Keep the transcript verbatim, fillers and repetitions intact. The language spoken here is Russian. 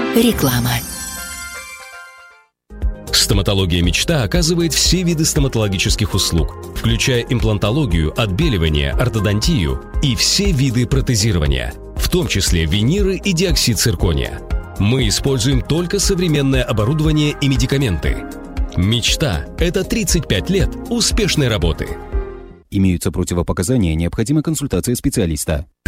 Реклама. Стоматология «Мечта» оказывает все виды стоматологических услуг, включая имплантологию, отбеливание, ортодонтию и все виды протезирования, в том числе виниры и диоксид циркония. Мы используем только современное оборудование и медикаменты. «Мечта» — это тридцать пять лет успешной работы. Имеются противопоказания, необходима консультация специалиста.